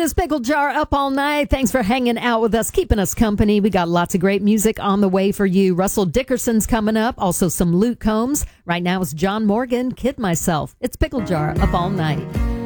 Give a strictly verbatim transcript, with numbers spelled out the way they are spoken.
is Pickle Jar Up All Night. Thanks for hanging out with us, keeping us company. We got lots of great music on the way for you. Russell Dickerson's coming up. Also some Luke Combs. Right now it's John Morgan, Kid Myself. It's Pickle Jar Up All Night.